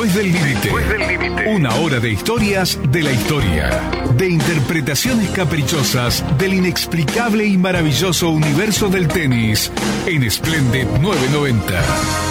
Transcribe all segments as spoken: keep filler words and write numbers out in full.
Después del límite. Una hora de historias de la historia. De interpretaciones caprichosas del inexplicable y maravilloso universo del tenis. En Splendid novecientos noventa.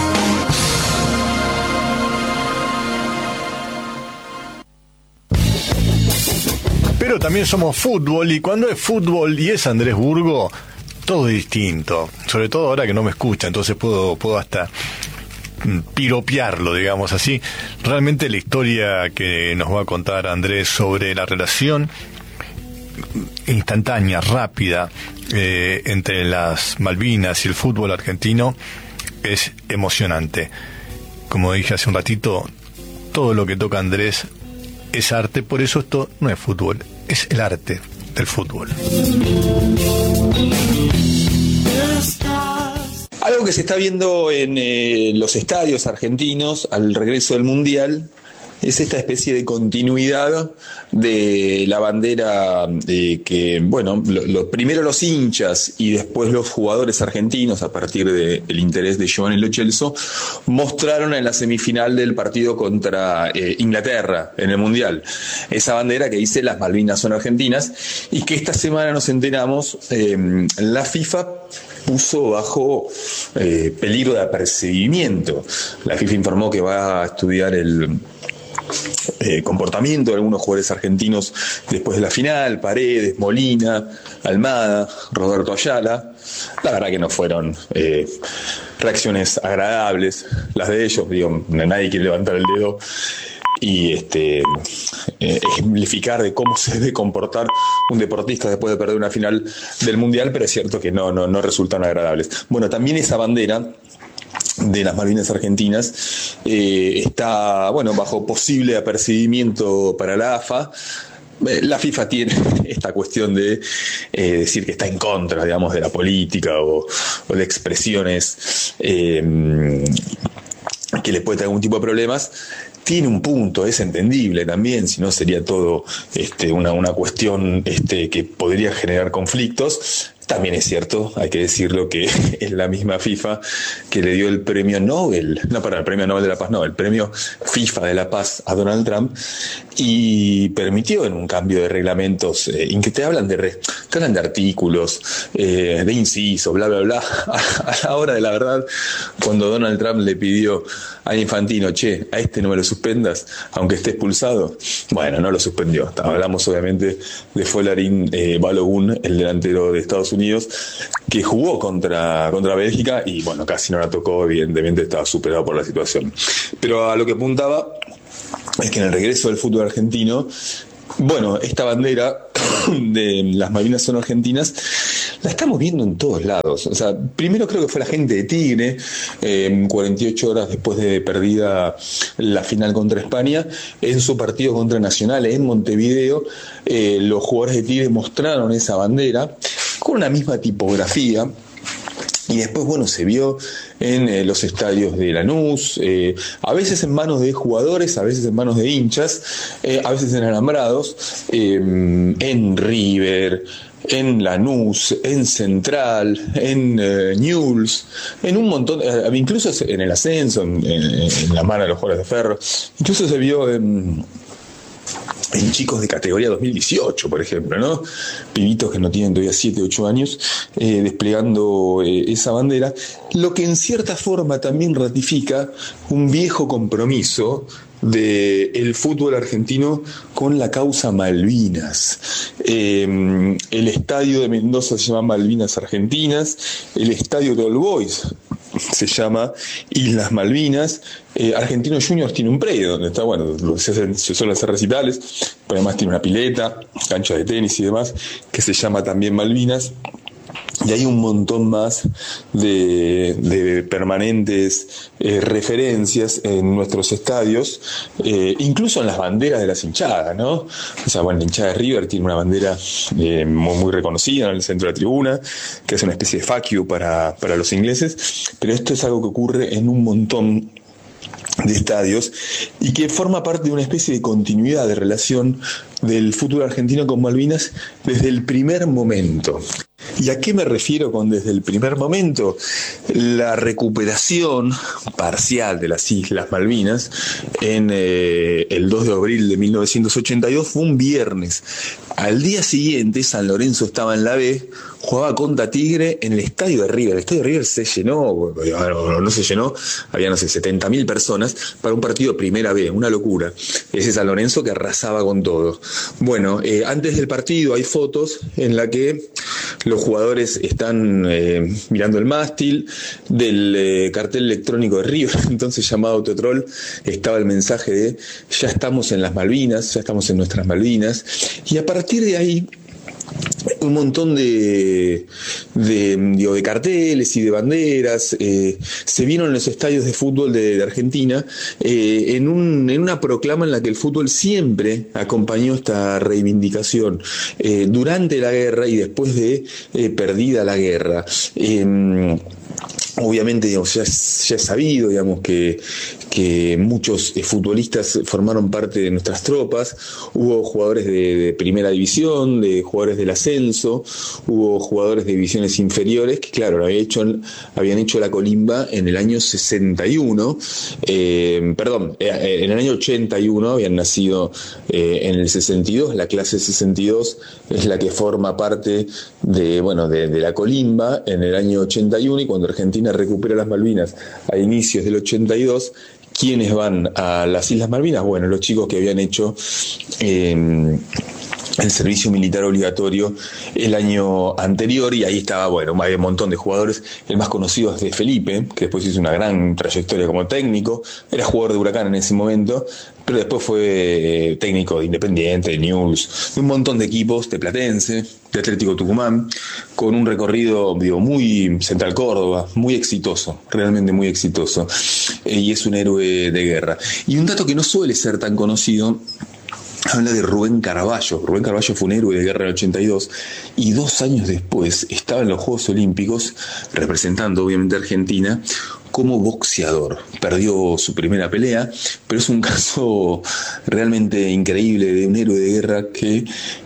Pero también somos fútbol, y cuando es fútbol y es Andrés Burgo, todo es distinto. Sobre todo ahora que no me escucha, entonces puedo, puedo hasta piropearlo, digamos así. Realmente la historia que nos va a contar Andrés sobre la relación instantánea, rápida, eh, entre las Malvinas y el fútbol argentino es emocionante. Como dije hace un ratito, todo lo que toca Andrés es arte, por eso esto no es fútbol, es el arte del fútbol. Algo que se está viendo en eh, los estadios argentinos al regreso del Mundial es esta especie de continuidad de la bandera eh, que, bueno, lo, lo, primero los hinchas y después los jugadores argentinos, a partir de, del interés de Giovanni Lo Celso, mostraron en la semifinal del partido contra eh, Inglaterra en el Mundial. Esa bandera que dice las Malvinas son argentinas, y que esta semana nos enteramos, eh, la FIFA puso bajo eh, peligro de apercibimiento. La FIFA informó que va a estudiar el Eh, comportamiento de algunos jugadores argentinos después de la final: Paredes, Molina, Almada, Roberto Ayala. La verdad que no fueron eh, reacciones agradables las de ellos. Digo, nadie quiere levantar el dedo y este eh, ejemplificar de cómo se debe comportar un deportista después de perder una final del Mundial, pero es cierto que no, no, no resultan agradables. Bueno, también esa bandera de las Malvinas argentinas eh, está, bueno, bajo posible apercibimiento para la A F A. Eh, la FIFA tiene esta cuestión de eh, decir que está en contra, digamos, de la política o, o de expresiones eh, que le puede traer algún tipo de problemas. Tiene un punto, es entendible también, si no sería todo este, una, una cuestión este, que podría generar conflictos. También es cierto, hay que decirlo, que es la misma FIFA que le dio el premio Nobel, no para el premio Nobel de la Paz, no, el premio FIFA de la Paz a Donald Trump, y permitió en un cambio de reglamentos, eh, en que te hablan de, re, te hablan de artículos, eh, de inciso, bla, bla, bla. A la hora de la verdad, cuando Donald Trump le pidió a Infantino, che, a este no me lo suspendas, aunque esté expulsado, bueno, no lo suspendió. Hablamos obviamente de Folarin eh, Balogun, el delantero de Estados Unidos, que jugó contra, contra Bélgica y bueno, casi no la tocó, evidentemente estaba superado por la situación. Pero a lo que apuntaba es que en el regreso del fútbol argentino, bueno, esta bandera de las Malvinas son argentinas, la estamos viendo en todos lados. O sea, primero creo que fue la gente de Tigre, eh, cuarenta y ocho horas después de perdida la final contra España, en su partido contra Nacional en Montevideo, eh, los jugadores de Tigre mostraron esa bandera con una misma tipografía. Y después, bueno, se vio en eh, los estadios de Lanús, eh, a veces en manos de jugadores, a veces en manos de hinchas, eh, a veces en alambrados, eh, en River, en Lanús, en Central, en eh, Newell's, en un montón, eh, incluso en el ascenso, en, en, en la mano de los jugadores de Ferro, incluso se vio en... en chicos de categoría dos mil dieciocho, por ejemplo, ¿no? Pibitos que no tienen todavía siete, ocho años, eh, desplegando eh, esa bandera, lo que en cierta forma también ratifica un viejo compromiso del fútbol argentino con la causa Malvinas. Eh, el estadio de Mendoza se llama Malvinas Argentinas, el estadio de All Boys se llama Islas Malvinas. eh, Argentinos Juniors tiene un predio donde está, bueno, se, hacen, se suelen hacer recitales, pero además tiene una pileta, cancha de tenis y demás, que se llama también Malvinas. Y hay un montón más de, de permanentes eh, referencias en nuestros estadios, eh, incluso en las banderas de las hinchadas, ¿no? O sea, bueno, la hinchada de River tiene una bandera eh, muy, muy reconocida en el centro de la tribuna, que es una especie de fuck you para, para los ingleses, pero esto es algo que ocurre en un montón de estadios y que forma parte de una especie de continuidad de relación del fútbol argentino con Malvinas desde el primer momento. ¿Y a qué me refiero con desde el primer momento? La recuperación parcial de las Islas Malvinas en eh, el dos de abril de mil novecientos ochenta y dos fue un viernes. Al día siguiente San Lorenzo estaba en la B, jugaba contra Tigre en el estadio de River. El estadio de River se llenó, no, no se llenó, había, no sé, setenta mil personas para un partido de primera B, una locura. Ese San Lorenzo que arrasaba con todo. Bueno, eh, antes del partido hay fotos en la que los jugadores están eh, mirando el mástil del eh, cartel electrónico de River, entonces llamado Autotrol, estaba el mensaje de ya estamos en las Malvinas, ya estamos en nuestras Malvinas, y a partir de ahí un montón de, de, digo, de carteles y de banderas eh, se vieron en los estadios de fútbol de, de Argentina eh, en, un, en una proclama en la que el fútbol siempre acompañó esta reivindicación eh, durante la guerra y después de eh, perdida la guerra. Eh, Obviamente, digamos, ya, es, ya es sabido, digamos, que, que muchos eh, futbolistas formaron parte de nuestras tropas. Hubo jugadores de, de primera división, de jugadores del ascenso, hubo jugadores de divisiones inferiores que, claro, habían hecho, habían hecho la colimba en el año sesenta y uno, eh, perdón, eh, en el año ochenta y uno, habían nacido eh, en el sesenta y dos, la clase sesenta y dos es la que forma parte de, bueno, de, de la colimba en el año ochenta y uno, y cuando Argentina recupera las Malvinas a inicios del ochenta y dos, ¿quiénes van a las Islas Malvinas? Bueno, los chicos que habían hecho eh, el servicio militar obligatorio el año anterior, y ahí estaba, bueno, hay un montón de jugadores. El más conocido es de Felipe, que después hizo una gran trayectoria como técnico, era jugador de Huracán en ese momento, pero después fue eh, técnico de Independiente, de Newell's, de un montón de equipos, de Platense, de Atlético Tucumán, con un recorrido, digo, muy Central Córdoba, muy exitoso, realmente muy exitoso, eh, y es un héroe de guerra. Y un dato que no suele ser tan conocido, habla de Rubén Caraballo. Rubén Caraballo fue un héroe de guerra en el ochenta y dos, y dos años después estaba en los Juegos Olímpicos, representando obviamente a Argentina, como boxeador. Perdió su primera pelea, pero es un caso realmente increíble de un héroe de guerra que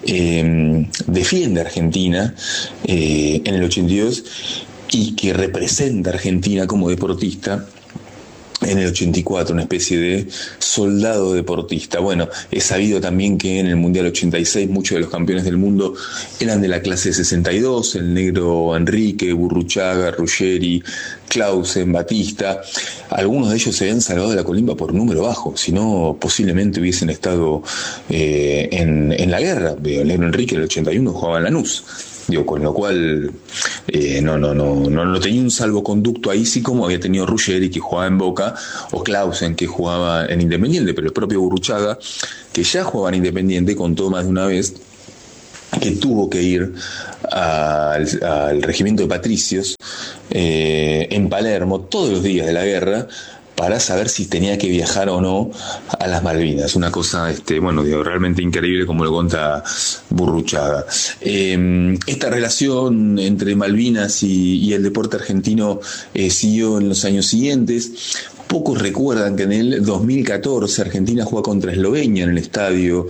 eh, defiende a Argentina eh, en el ochenta y dos y que representa a Argentina como deportista en el ochenta y cuatro, una especie de soldado deportista. Bueno, es sabido también que en el Mundial ochenta y seis muchos de los campeones del mundo eran de la clase sesenta y dos, el negro Enrique, Burruchaga, Ruggeri, Clausen, Batista. Algunos de ellos se habían salvado de la colimba por número bajo, si no posiblemente hubiesen estado eh, en, en la guerra. El negro Enrique en el ochenta y uno jugaba en Lanús. Digo, con lo cual eh, no, no, no, no, no tenía un salvoconducto ahí, sí, como había tenido Ruggeri, que jugaba en Boca, o Clausen, que jugaba en Independiente, pero el propio Burruchaga, que ya jugaba en Independiente, contó más de una vez que tuvo que ir al, al regimiento de patricios eh, en Palermo todos los días de la guerra, para saber si tenía que viajar o no a las Malvinas. Una cosa, este, bueno, digo, realmente increíble, como lo cuenta Burruchaga. Eh, esta relación entre Malvinas y, y el deporte argentino eh, siguió en los años siguientes. Pocos recuerdan que en el dos mil catorce Argentina juega contra Eslovenia en el estadio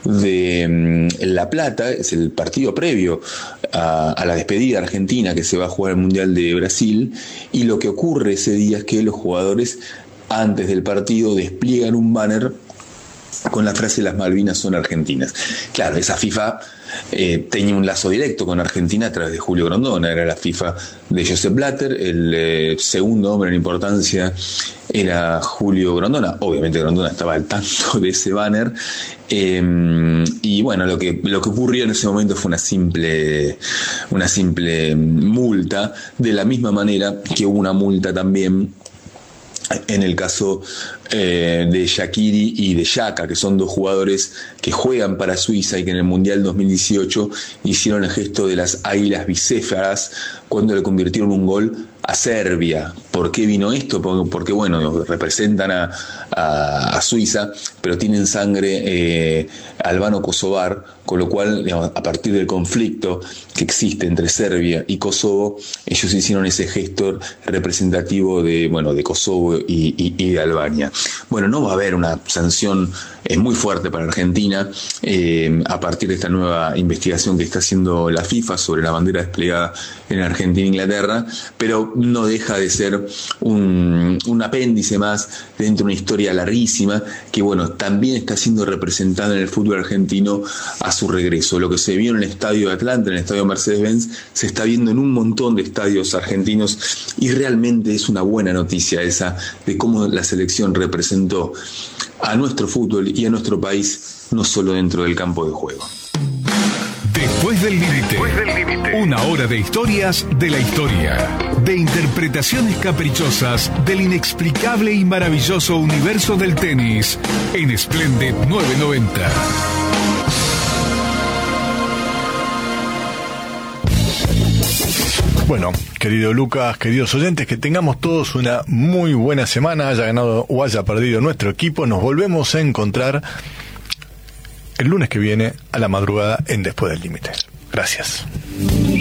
de um, La Plata. Es el partido previo a, a la despedida argentina, que se va a jugar el Mundial de Brasil, y lo que ocurre ese día es que los jugadores antes del partido despliegan un banner con la frase "las Malvinas son argentinas". Claro, esa FIFA eh, tenía un lazo directo con Argentina a través de Julio Grondona. Era la FIFA de Joseph Blatter, el eh, segundo hombre en importancia era Julio Grondona. Obviamente Grondona estaba al tanto de ese banner, eh, y bueno, lo que, lo que ocurrió en ese momento fue una simple, una simple multa, de la misma manera que hubo una multa también en el caso eh, de Shaqiri y de Xhaka, que son dos jugadores que juegan para Suiza y que en el Mundial dos mil dieciocho hicieron el gesto de las águilas bicéfalas cuando le convirtieron un gol a Serbia. ¿Por qué vino esto? Porque, porque bueno, representan a, a, a Suiza, pero tienen sangre eh, albano-kosovar, con lo cual, digamos, a partir del conflicto que existe entre Serbia y Kosovo, ellos hicieron ese gesto representativo de, bueno, de Kosovo y, y, y de Albania. Bueno, no va a haber una sanción es muy fuerte para Argentina, eh, a partir de esta nueva investigación que está haciendo la FIFA sobre la bandera desplegada en Argentina e Inglaterra, pero no deja de ser un, un apéndice más dentro de una historia larguísima que, bueno, también está siendo representada en el fútbol argentino a su regreso. Lo que se vio en el estadio de Atlanta, en el estadio Mercedes-Benz, se está viendo en un montón de estadios argentinos, y realmente es una buena noticia esa de cómo la selección representó a nuestro fútbol y a nuestro país, no solo dentro del campo de juego. Después del límite, una hora de historias de la historia, de interpretaciones caprichosas del inexplicable y maravilloso universo del tenis, en Splendid novecientos noventa. Bueno, querido Lucas, queridos oyentes, que tengamos todos una muy buena semana, haya ganado o haya perdido nuestro equipo. Nos volvemos a encontrar el lunes que viene a la madrugada en Después del Límite. Gracias.